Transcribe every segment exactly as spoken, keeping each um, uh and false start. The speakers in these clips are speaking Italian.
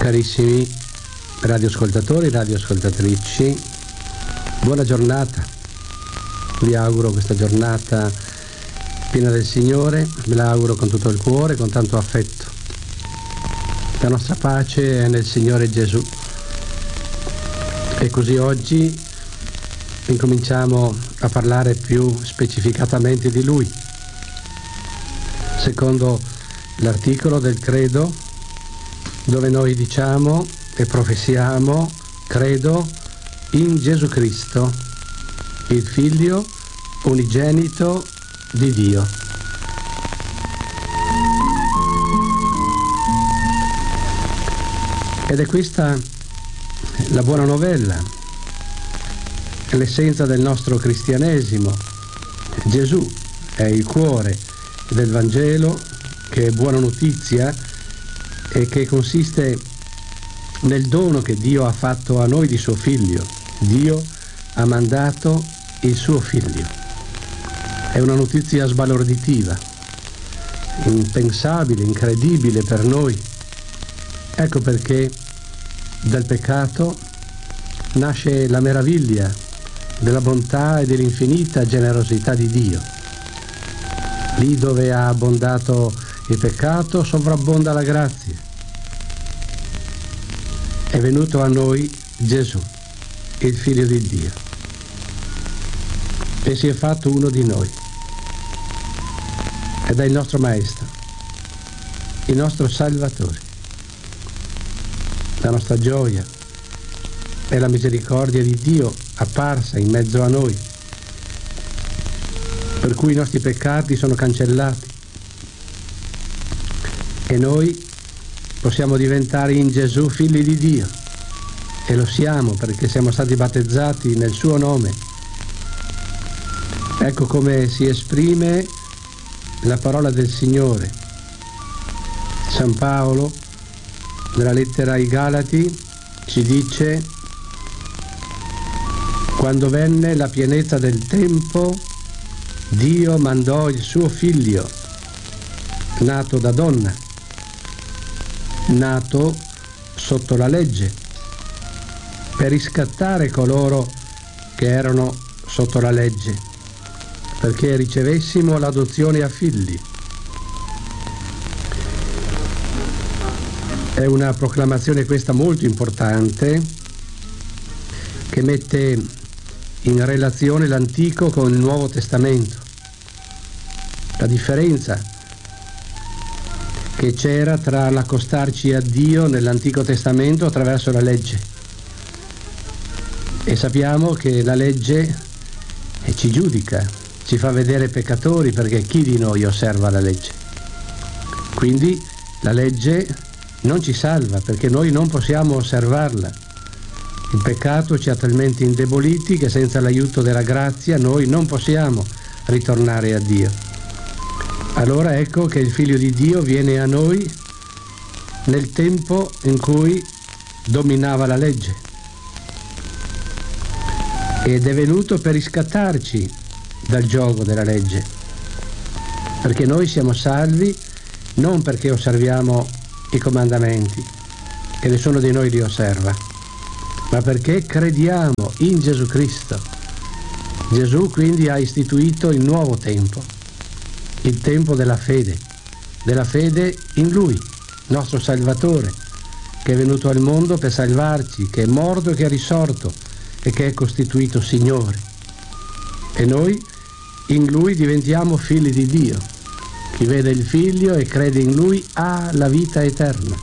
Carissimi radioascoltatori, radioascoltatrici, buona giornata. Vi auguro questa giornata piena del Signore, me la auguro con tutto il cuore, con tanto affetto. La nostra pace è nel Signore Gesù. E così oggi incominciamo a parlare più specificatamente di Lui. Secondo l'articolo del Credo, dove noi diciamo e professiamo, credo in Gesù Cristo, il Figlio unigenito di Dio. Ed è questa la buona novella, l'essenza del nostro cristianesimo. Gesù è il cuore del Vangelo, che è buona notizia e che consiste nel dono che Dio ha fatto a noi di suo Figlio. Dio ha mandato il suo Figlio. È una notizia sbalorditiva, impensabile, incredibile per noi. Ecco perché dal peccato nasce la meraviglia della bontà e dell'infinita generosità di Dio. Lì dove ha abbondato il peccato, sovrabbonda la grazia. È venuto a noi Gesù, il Figlio di Dio, e si è fatto uno di noi. Ed è il nostro Maestro, il nostro Salvatore. La nostra gioia è la misericordia di Dio apparsa in mezzo a noi, per cui i nostri peccati sono cancellati e noi possiamo diventare in Gesù figli di Dio, e lo siamo perché siamo stati battezzati nel suo nome. Ecco come si esprime la parola del Signore. San Paolo nella lettera ai Galati ci dice: quando venne la pienezza del tempo, Dio mandò il suo Figlio, nato da donna, nato sotto la legge, per riscattare coloro che erano sotto la legge, perché ricevessimo l'adozione a figli. È una proclamazione questa molto importante, che mette in relazione l'Antico con il Nuovo Testamento. La differenza che c'era tra l'accostarci a Dio nell'Antico Testamento attraverso la legge. E sappiamo che la legge ci giudica, ci fa vedere peccatori, perché chi di noi osserva la legge? Quindi la legge non ci salva, perché noi non possiamo osservarla. Il peccato ci ha talmente indeboliti che senza l'aiuto della grazia noi non possiamo ritornare a Dio. Allora ecco che il Figlio di Dio viene a noi nel tempo in cui dominava la legge, ed è venuto per riscattarci dal giogo della legge, perché noi siamo salvi non perché osserviamo i comandamenti, e nessuno di noi li osserva, ma perché crediamo in Gesù Cristo. Gesù quindi ha istituito il nuovo tempo, il tempo della fede, della fede in Lui, nostro Salvatore, che è venuto al mondo per salvarci, che è morto e che è risorto e che è costituito Signore. E noi in Lui diventiamo figli di Dio. Chi vede il Figlio e crede in Lui ha la vita eterna.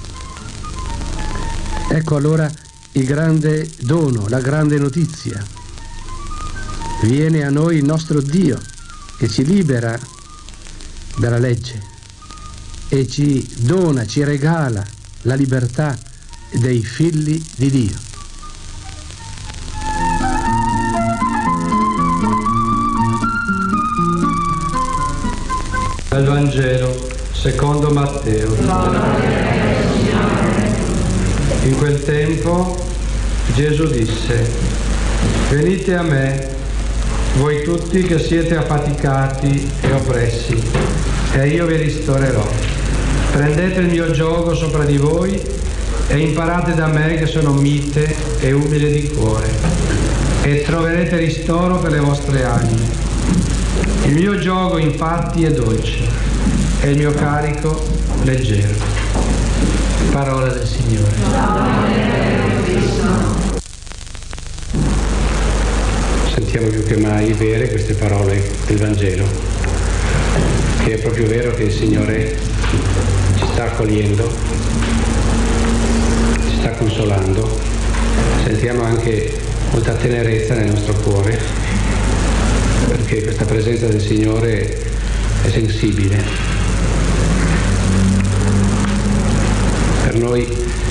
Ecco allora il grande dono, la grande notizia. Viene a noi il nostro Dio, che ci libera dalla legge e ci dona, ci regala la libertà dei figli di Dio. Dal Vangelo secondo Matteo. In quel tempo Gesù disse: venite a me, voi tutti che siete affaticati e oppressi, e io vi ristorerò. Prendete il mio giogo sopra di voi e imparate da me che sono mite e umile di cuore, e troverete ristoro per le vostre anime. Il mio giogo infatti è dolce e il mio carico leggero. Parola del Signore. Sentiamo più che mai vere queste parole del Vangelo, che è proprio vero che il Signore ci sta accogliendo, ci sta consolando. Sentiamo anche molta tenerezza nel nostro cuore, perché questa presenza del Signore è sensibile. Per noi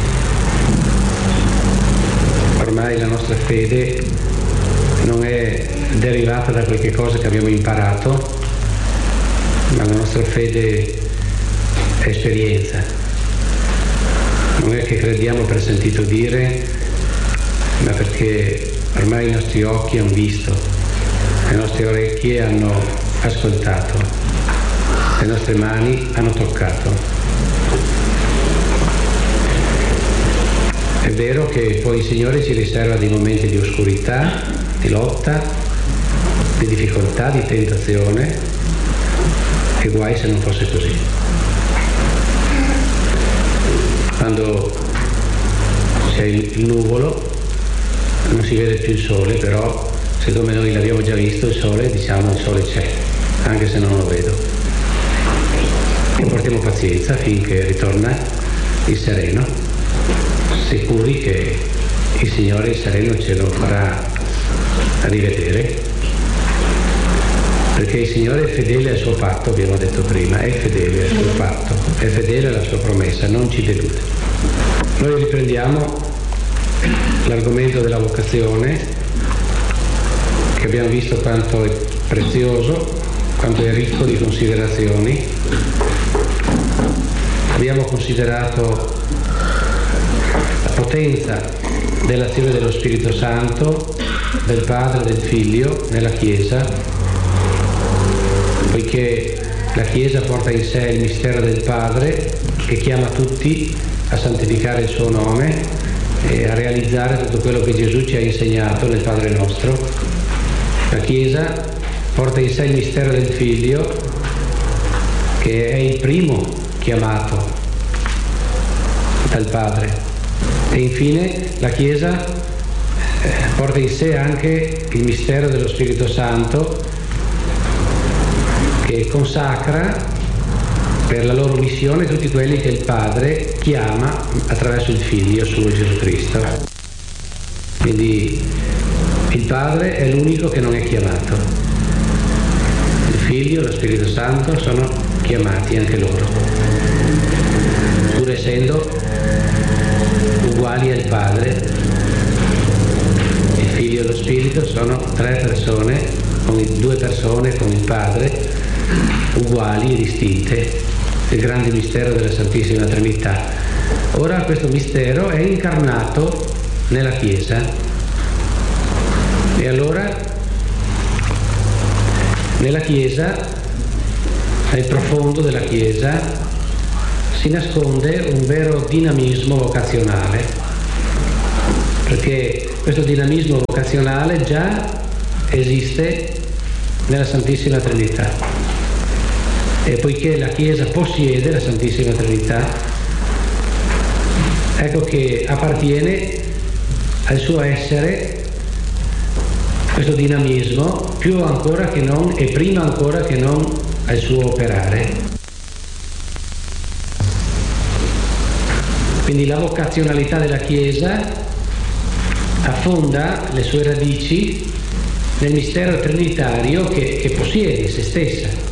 ormai la nostra fede non è derivata da qualche cosa che abbiamo imparato, ma la nostra fede è esperienza. Non è che crediamo per sentito dire, ma perché ormai i nostri occhi hanno visto, le nostre orecchie hanno ascoltato, le nostre mani hanno toccato. È vero che poi il Signore ci riserva dei momenti di oscurità, di lotta, di difficoltà, di tentazione, e guai se non fosse così. Quando c'è il nuvolo non si vede più il sole, però siccome noi l'abbiamo già visto il sole, diciamo il sole c'è, anche se non lo vedo. E portiamo pazienza finché ritorna il sereno, sicuri che il Signore il sereno ce lo farà rivedere, perché il Signore è fedele al suo patto, abbiamo detto prima, è fedele al suo patto, è fedele alla sua promessa, non ci delude. Noi riprendiamo l'argomento della vocazione, che abbiamo visto quanto è prezioso, quanto è ricco di considerazioni. Abbiamo considerato la potenza dell'azione dello Spirito Santo, del Padre e del Figlio nella Chiesa, poiché la Chiesa porta in sé il mistero del Padre, che chiama tutti a santificare il suo nome e a realizzare tutto quello che Gesù ci ha insegnato nel Padre nostro. La Chiesa porta in sé il mistero del Figlio, che è il primo chiamato dal Padre. E infine la Chiesa eh, porta in sé anche il mistero dello Spirito Santo, che consacra per la loro missione tutti quelli che il Padre chiama attraverso il Figlio suo Gesù Cristo. Quindi il Padre è l'unico che non è chiamato. Il Figlio e lo Spirito Santo sono chiamati anche loro, pur essendo uguali al Padre. Il Figlio e lo Spirito sono tre persone, con il, due persone con il Padre, uguali e distinte, il grande mistero della Santissima Trinità. Ora questo mistero è incarnato nella Chiesa, e allora nella Chiesa, nel profondo della Chiesa, si nasconde un vero dinamismo vocazionale, perché questo dinamismo vocazionale già esiste nella Santissima Trinità. E poiché la Chiesa possiede la Santissima Trinità, ecco che appartiene al suo essere questo dinamismo, più ancora che non e prima ancora che non al suo operare. Quindi la vocazionalità della Chiesa affonda le sue radici nel mistero trinitario che, che possiede se stessa.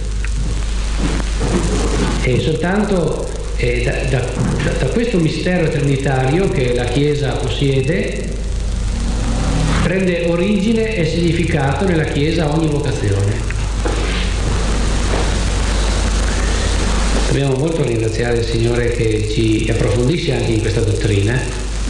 E soltanto eh, da, da, da questo mistero trinitario che la Chiesa possiede prende origine e significato nella Chiesa ogni vocazione. Dobbiamo molto ringraziare il Signore che ci approfondisce anche in questa dottrina.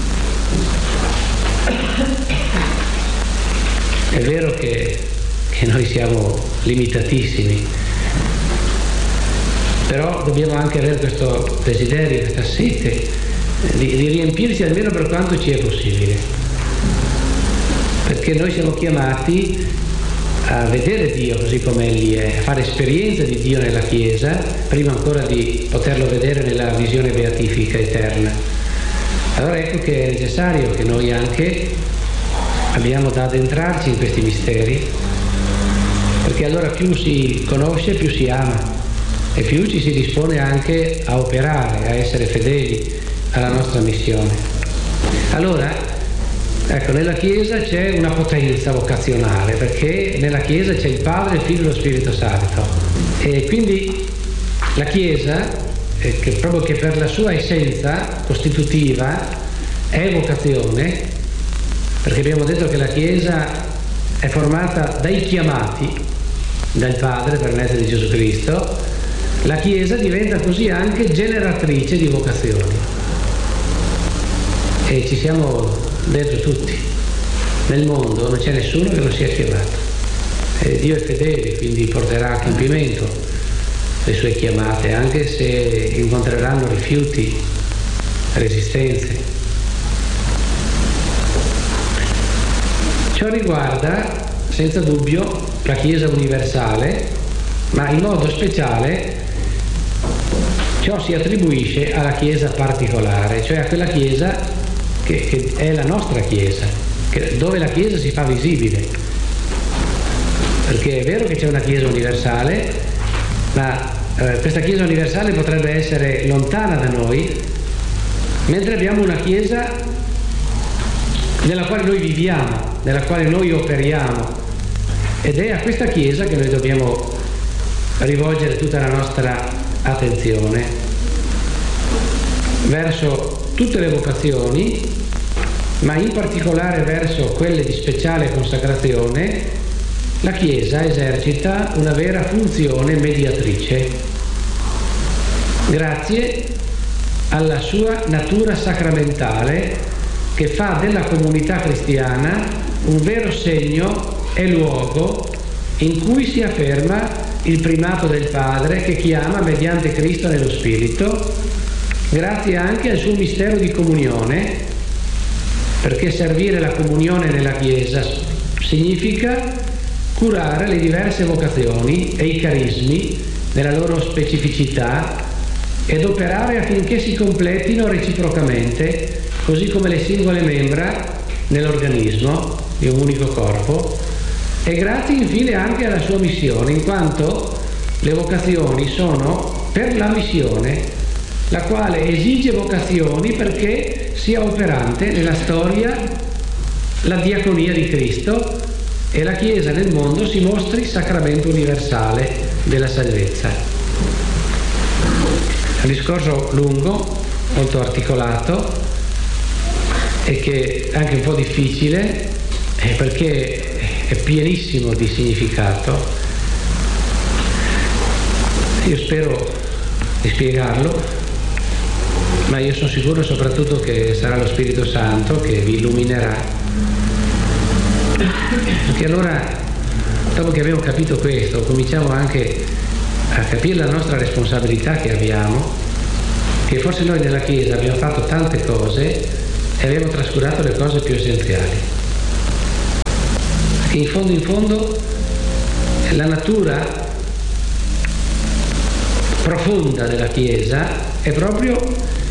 È vero che, che noi siamo limitatissimi, però dobbiamo anche avere questo desiderio, questa sete di, di riempirsi almeno per quanto ci è possibile, perché noi siamo chiamati a vedere Dio così come Egli è, a fare esperienza di Dio nella Chiesa, prima ancora di poterlo vedere nella visione beatifica eterna. Allora ecco che è necessario che noi anche abbiamo da addentrarci in questi misteri, perché allora più si conosce, più si ama e più ci si dispone anche a operare, a essere fedeli alla nostra missione. Allora, ecco, nella Chiesa c'è una potenza vocazionale, perché nella Chiesa c'è il Padre, il Figlio e lo Spirito Santo, e quindi la Chiesa, eh, che proprio che per la sua essenza costitutiva è vocazione, perché abbiamo detto che la Chiesa è formata dai chiamati dal Padre per mezzo di Gesù Cristo, la Chiesa diventa così anche generatrice di vocazioni, e ci siamo dentro tutti. Nel mondo non c'è nessuno che non sia chiamato, e Dio è fedele, quindi porterà a compimento le sue chiamate, anche se incontreranno rifiuti, resistenze. Ciò riguarda senza dubbio la Chiesa universale, ma in modo speciale ciò si attribuisce alla Chiesa particolare, cioè a quella Chiesa che, che è la nostra Chiesa, che, dove la Chiesa si fa visibile. Perché è vero che c'è una Chiesa universale, ma eh, questa Chiesa universale potrebbe essere lontana da noi, mentre abbiamo una Chiesa nella quale noi viviamo, nella quale noi operiamo, ed è a questa Chiesa che noi dobbiamo rivolgere tutta la nostra attenzione verso tutte le vocazioni, ma in particolare verso quelle di speciale consacrazione. La Chiesa esercita una vera funzione mediatrice grazie alla sua natura sacramentale, che fa della comunità cristiana un vero segno e luogo in cui si afferma il primato del Padre, che chiama mediante Cristo nello Spirito, grazie anche al suo mistero di comunione, perché servire la comunione nella Chiesa significa curare le diverse vocazioni e i carismi nella loro specificità ed operare affinché si completino reciprocamente, così come le singole membra nell'organismo di un unico corpo, e grazie infine anche alla sua missione, in quanto le vocazioni sono per la missione, la quale esige vocazioni perché sia operante nella storia la diaconia di Cristo e la Chiesa nel mondo si mostri sacramento universale della salvezza. Un discorso lungo, molto articolato e che è anche un po' difficile, eh, perché è pienissimo di significato. Io spero di spiegarlo, ma io sono sicuro soprattutto che sarà lo Spirito Santo che vi illuminerà, perché allora, dopo che abbiamo capito questo, cominciamo anche a capire la nostra responsabilità che abbiamo, che forse noi nella Chiesa abbiamo fatto tante cose e abbiamo trascurato le cose più essenziali. Che in fondo in fondo la natura profonda della Chiesa è proprio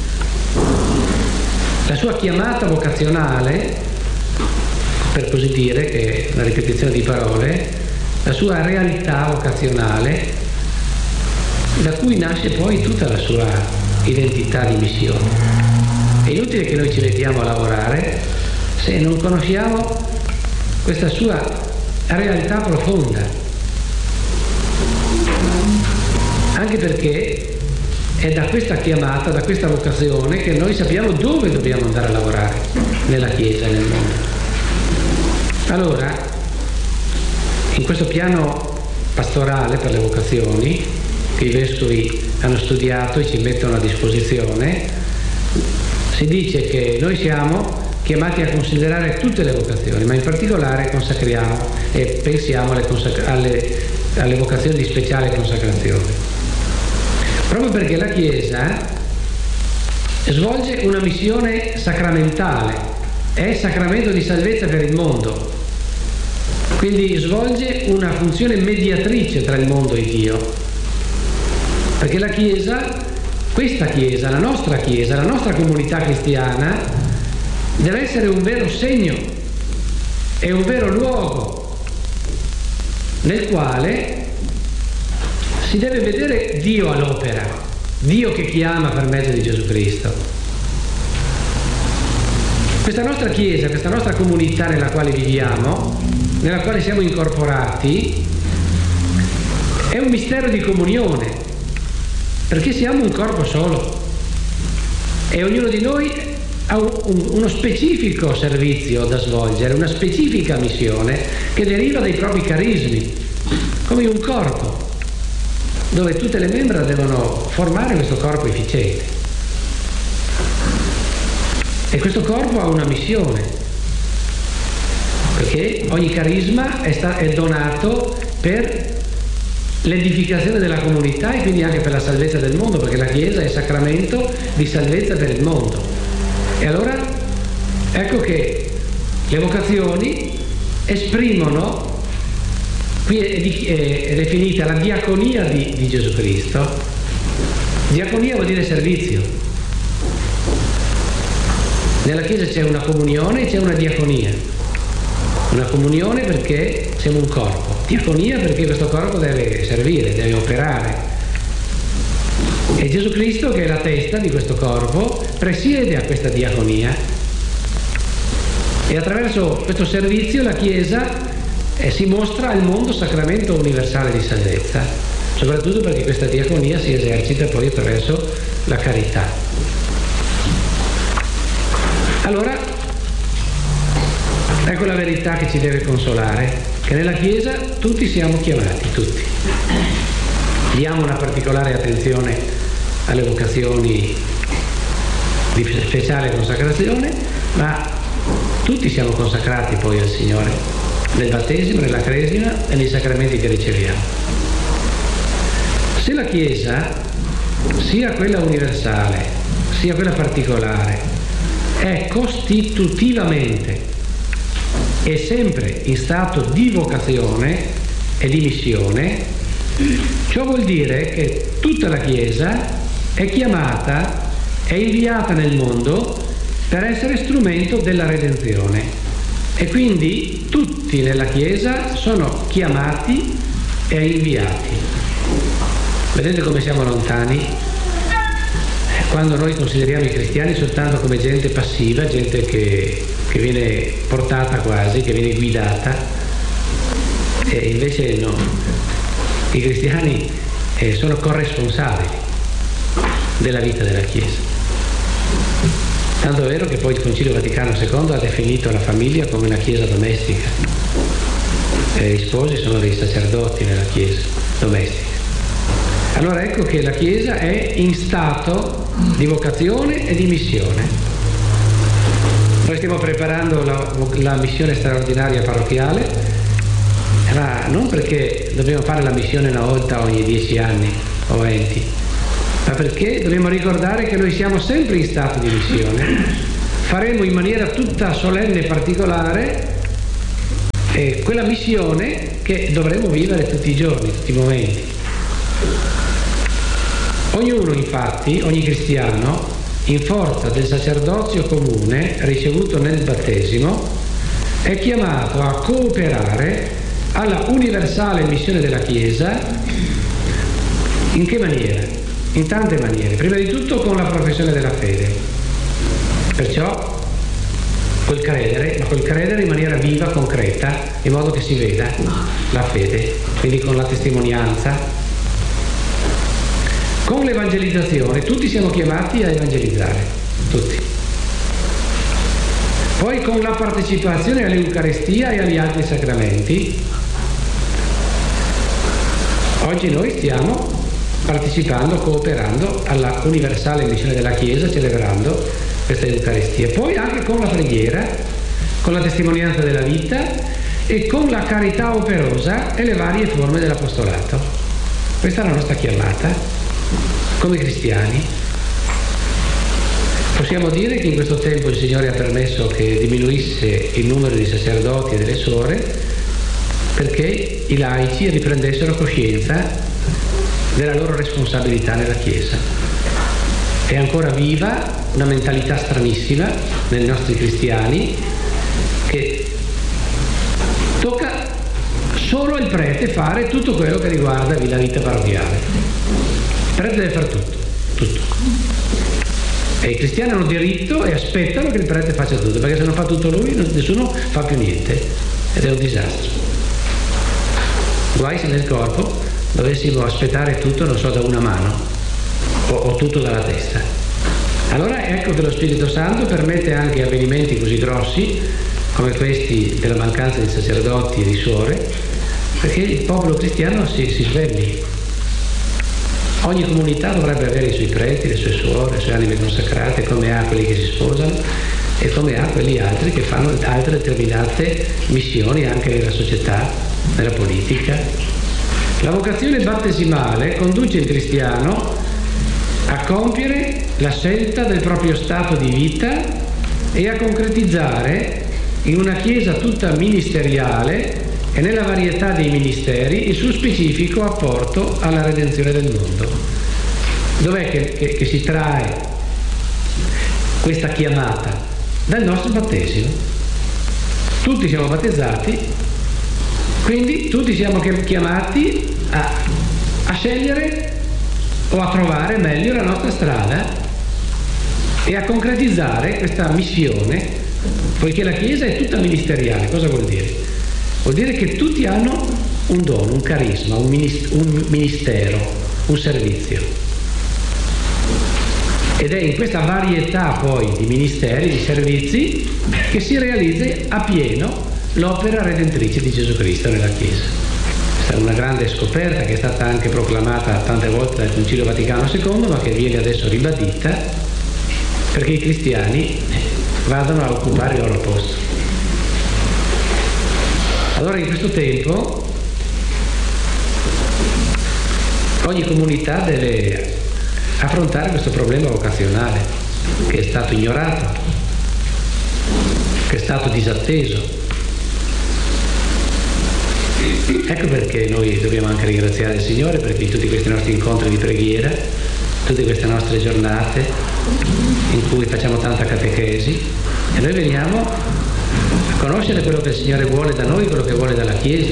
la sua chiamata vocazionale, per così dire, che è una ripetizione di parole, la sua realtà vocazionale, da cui nasce poi tutta la sua identità di missione. È inutile che noi ci mettiamo a lavorare se non conosciamo questa sua realtà profonda, anche perché è da questa chiamata, da questa vocazione che noi sappiamo dove dobbiamo andare a lavorare nella Chiesa e nel mondo. Allora, in questo piano pastorale per le vocazioni che i vescovi hanno studiato e ci mettono a disposizione, si dice che noi siamo chiamati a considerare tutte le vocazioni, ma in particolare consacriamo e pensiamo alle, consacra- alle, alle vocazioni di speciale consacrazione. Proprio perché la Chiesa svolge una missione sacramentale, è sacramento di salvezza per il mondo, quindi svolge una funzione mediatrice tra il mondo e Dio, perché la Chiesa, questa Chiesa, la nostra Chiesa, la nostra comunità cristiana deve essere un vero segno e un vero luogo nel quale si deve vedere Dio all'opera, Dio che chiama per mezzo di Gesù Cristo. Questa nostra Chiesa, questa nostra comunità nella quale viviamo, nella quale siamo incorporati, è un mistero di comunione, perché siamo un corpo solo e ognuno di noi ha un, un, uno specifico servizio da svolgere, una specifica missione che deriva dai propri carismi, come un corpo, dove tutte le membra devono formare questo corpo efficiente. E questo corpo ha una missione, perché ogni carisma è, sta- è donato per l'edificazione della comunità e quindi anche per la salvezza del mondo, perché la Chiesa è sacramento di salvezza per il mondo. E allora ecco che le vocazioni esprimono, qui è, è, è definita la diaconia di, di Gesù Cristo. Diaconia vuol dire servizio. Nella Chiesa c'è una comunione e c'è una diaconia. Una comunione perché siamo un corpo, diaconia perché questo corpo deve servire, deve operare. E Gesù Cristo, che è la testa di questo corpo, presiede a questa diaconia. E attraverso questo servizio la Chiesa eh, si mostra al mondo sacramento universale di salvezza, soprattutto perché questa diaconia si esercita poi attraverso la carità. Allora, ecco la verità che ci deve consolare, che nella Chiesa tutti siamo chiamati, tutti. Diamo una particolare attenzione alle vocazioni di speciale consacrazione, ma tutti siamo consacrati poi al Signore, nel battesimo, nella cresima e nei sacramenti che riceviamo. Se la Chiesa, sia quella universale, sia quella particolare, è costitutivamente e sempre in stato di vocazione e di missione, ciò vuol dire che tutta la Chiesa è chiamata, è inviata nel mondo per essere strumento della redenzione. E quindi tutti nella Chiesa sono chiamati e inviati. Vedete come siamo lontani? Quando noi consideriamo i cristiani soltanto come gente passiva, gente che, che viene portata quasi, che viene guidata, e invece no, i cristiani eh, sono corresponsabili della vita della Chiesa. Tanto è vero che poi il Concilio Vaticano secondo ha definito la famiglia come una Chiesa domestica. E gli sposi sono dei sacerdoti nella Chiesa domestica. Allora ecco che la Chiesa è in stato di vocazione e di missione. Noi stiamo preparando la, la missione straordinaria parrocchiale, ma non perché dobbiamo fare la missione una volta ogni dieci anni o venti, ma perché dobbiamo ricordare che noi siamo sempre in stato di missione. Faremo in maniera tutta solenne e particolare eh, quella missione che dovremo vivere tutti i giorni, tutti i momenti. Ognuno infatti, ogni cristiano, in forza del sacerdozio comune ricevuto nel battesimo, è chiamato a cooperare alla universale missione della Chiesa. In che maniera? In tante maniere. Prima di tutto con la professione della fede. Perciò col credere, ma col credere in maniera viva, concreta, in modo che si veda la fede, quindi con la testimonianza. Con l'evangelizzazione, tutti siamo chiamati a evangelizzare, tutti. Poi con la partecipazione all'Eucaristia e agli altri sacramenti. Oggi noi stiamo partecipando, cooperando alla universale missione della Chiesa, celebrando questa Eucaristia. Poi anche con la preghiera, con la testimonianza della vita e con la carità operosa e le varie forme dell'apostolato. Questa è la nostra chiamata come cristiani. Possiamo dire che in questo tempo il Signore ha permesso che diminuisse il numero di sacerdoti e delle suore perché i laici riprendessero coscienza della loro responsabilità nella Chiesa. È ancora viva una mentalità stranissima nei nostri cristiani che tocca solo al prete fare tutto quello che riguarda la vita parrocchiale. Il prete deve fare tutto, tutto. E i cristiani hanno diritto e aspettano che il prete faccia tutto, perché se non fa tutto lui nessuno fa più niente ed è un disastro. Guai se nel corpo dovessimo aspettare tutto, non so, da una mano o, o tutto dalla testa. Allora ecco che lo Spirito Santo permette anche avvenimenti così grossi come questi della mancanza di sacerdoti e di suore, perché il popolo cristiano si, si svegli. Ogni comunità dovrebbe avere i suoi preti, le sue suore, le sue anime consacrate, come ha quelli che si sposano e come ha quelli altri che fanno altre determinate missioni anche nella società, nella politica. La vocazione battesimale conduce il cristiano a compiere la scelta del proprio stato di vita e a concretizzare in una Chiesa tutta ministeriale e nella varietà dei ministeri il suo specifico apporto alla redenzione del mondo. Dov'è che, che, che si trae questa chiamata? Dal nostro battesimo. Tutti siamo battezzati, quindi tutti siamo chiamati a, a scegliere o a trovare meglio la nostra strada e a concretizzare questa missione, poiché la Chiesa è tutta ministeriale. Cosa vuol dire? Vuol dire che tutti hanno un dono, un carisma, un ministero, un servizio. Ed è in questa varietà poi di ministeri, di servizi, che si realizza appieno l'opera redentrice di Gesù Cristo nella Chiesa. Questa è una grande scoperta che è stata anche proclamata tante volte dal Concilio Vaticano secondo, ma che viene adesso ribadita perché i cristiani vadano a occupare il loro posto. Allora in questo tempo ogni comunità deve affrontare questo problema vocazionale che è stato ignorato, che è stato disatteso. Ecco perché noi dobbiamo anche ringraziare il Signore, perché in tutti questi nostri incontri di preghiera, tutte queste nostre giornate in cui facciamo tanta catechesi, e noi veniamo a conoscere quello che il Signore vuole da noi, quello che vuole dalla Chiesa.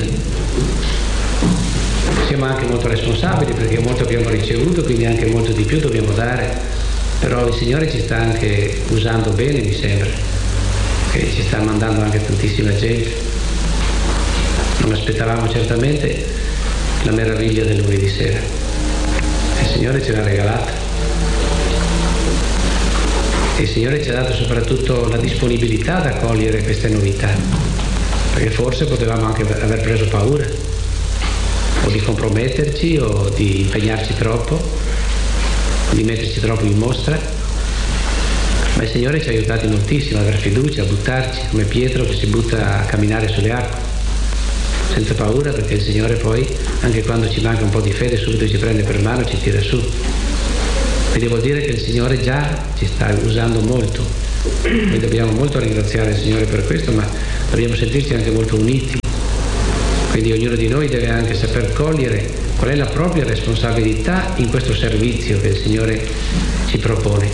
Siamo anche molto responsabili perché molto abbiamo ricevuto, quindi anche molto di più dobbiamo dare, però il Signore ci sta anche usando bene, mi sembra, che ci sta mandando anche tantissima gente. Non aspettavamo certamente la meraviglia del lunedì sera, il Signore ce l'ha regalata. E il Signore ci ha dato soprattutto la disponibilità ad accogliere queste novità, perché forse potevamo anche aver preso paura, o di comprometterci, o di impegnarci troppo, o di metterci troppo in mostra. Ma il Signore ci ha aiutati moltissimo ad avere fiducia, a buttarci, come Pietro che si butta a camminare sulle acque, senza paura, perché il Signore poi, anche quando ci manca un po' di fede, subito ci prende per mano e ci tira su. Quindi vuol dire che il Signore già ci sta usando molto. Noi dobbiamo molto ringraziare il Signore per questo, ma dobbiamo sentirci anche molto uniti. Quindi ognuno di noi deve anche saper cogliere qual è la propria responsabilità in questo servizio che il Signore ci propone.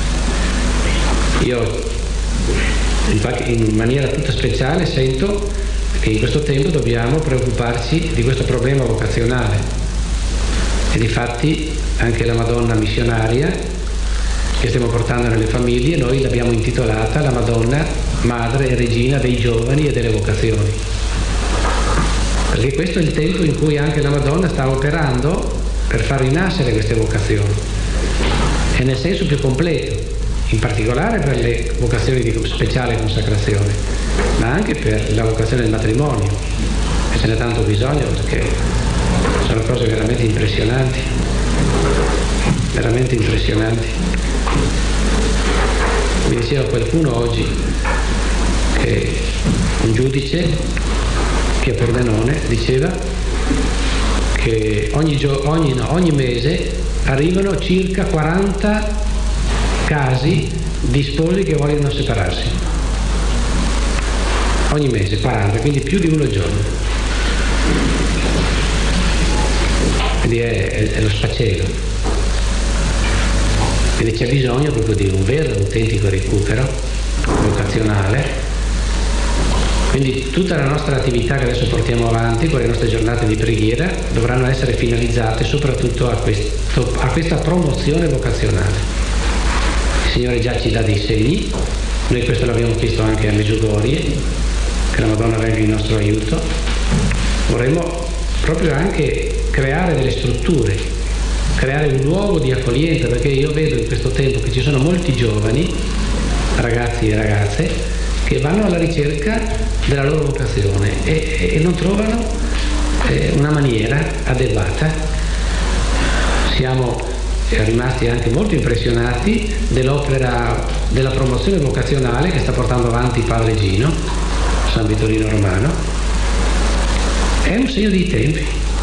Io in maniera tutta speciale sento che in questo tempo dobbiamo preoccuparci di questo problema vocazionale. E difatti anche la Madonna missionaria che stiamo portando nelle famiglie, noi l'abbiamo intitolata la Madonna Madre e Regina dei giovani e delle vocazioni, perché questo è il tempo in cui anche la Madonna sta operando per far rinascere queste vocazioni, e nel senso più completo, in particolare per le vocazioni di speciale consacrazione, ma anche per la vocazione del matrimonio, e ce n'è tanto bisogno, perché sono cose veramente impressionanti, veramente impressionanti. Mi diceva qualcuno oggi che un giudice che a Pordenone diceva che ogni, gio- ogni, no, ogni mese arrivano circa quaranta casi di sposi che vogliono separarsi. Ogni mese, quaranta, quindi più di uno al giorno. Quindi è, è, è lo sfacelo. Quindi c'è bisogno proprio di un vero, autentico recupero vocazionale. Quindi tutta la nostra attività che adesso portiamo avanti con le nostre giornate di preghiera dovranno essere finalizzate soprattutto a, questo, a questa promozione vocazionale. Il Signore già ci dà dei segni, noi questo l'abbiamo chiesto anche a Medjugorje, che la Madonna venga in nostro aiuto. Vorremmo proprio anche creare delle strutture, creare un luogo di accoglienza, perché io vedo in questo tempo che ci sono molti giovani, ragazzi e ragazze, che vanno alla ricerca della loro vocazione e, e non trovano eh, una maniera adeguata. Siamo rimasti anche molto impressionati dell'opera della promozione vocazionale che sta portando avanti Padre Gino, San Vittorino Romano. È un segno dei tempi.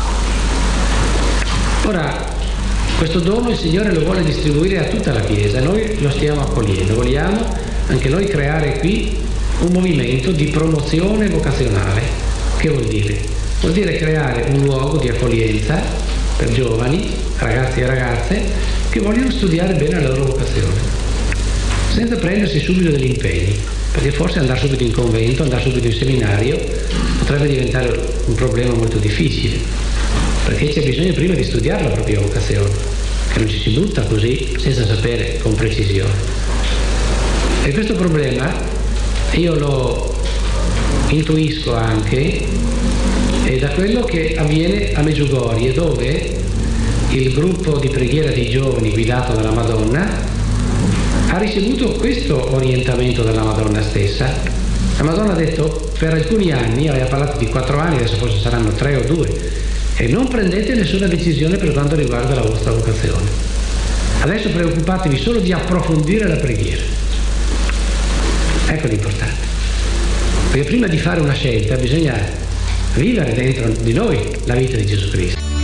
Ora, questo dono il Signore lo vuole distribuire a tutta la Chiesa, noi lo stiamo accogliendo, vogliamo anche noi creare qui un movimento di promozione vocazionale. Che vuol dire? Vuol dire creare un luogo di accoglienza per giovani, ragazzi e ragazze che vogliono studiare bene la loro vocazione, senza prendersi subito degli impegni, perché forse andare subito in convento, andare subito in seminario potrebbe diventare un problema molto difficile, perché c'è bisogno prima di studiare la propria vocazione, che non ci si butta così senza sapere con precisione. E questo problema io lo intuisco anche e da quello che avviene a Medjugorje, dove il gruppo di preghiera dei giovani guidato dalla Madonna ha ricevuto questo orientamento dalla Madonna stessa. La Madonna ha detto per alcuni anni, aveva parlato di quattro anni, adesso forse saranno tre o due, e non prendete nessuna decisione per quanto riguarda la vostra vocazione. Adesso preoccupatevi solo di approfondire la preghiera. Ecco l'importante, perché prima di fare una scelta bisogna vivere dentro di noi la vita di Gesù Cristo.